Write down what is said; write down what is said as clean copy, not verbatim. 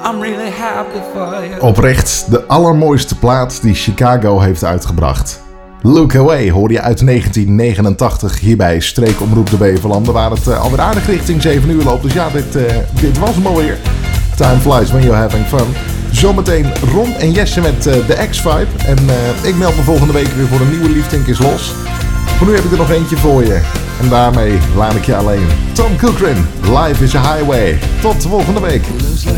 I'm really happy for you. Oprecht de allermooiste plaat die Chicago heeft uitgebracht. Look Away hoorde je uit 1989 hier bij Streekomroep de Beverlanden, waar het alweer aardig richting 7 uur loopt. Dus ja, dit was hem alweer. Time flies when you're having fun. Zometeen Ron en Jesse met de X-Vibe. En ik meld me volgende week weer voor een nieuwe Liefdink is Los. Voor nu heb ik er nog eentje voor je. En daarmee laat ik je alleen. Tom Cochrane, Life is a Highway. Tot volgende week.